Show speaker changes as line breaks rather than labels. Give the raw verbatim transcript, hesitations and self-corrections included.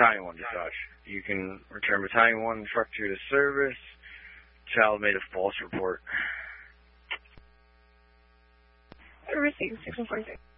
Battalion one dispatch. You can return Battalion one truck to the service. Child made a false report.
Received six one four six.